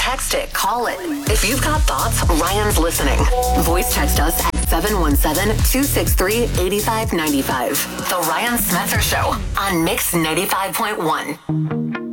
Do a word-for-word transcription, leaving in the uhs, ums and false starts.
Text it, call it. If you've got thoughts, Ryan's listening. Voice text us at seven one seven, two six three, eight five nine five. The Ryan Smethurst Show on Mix ninety-five point one.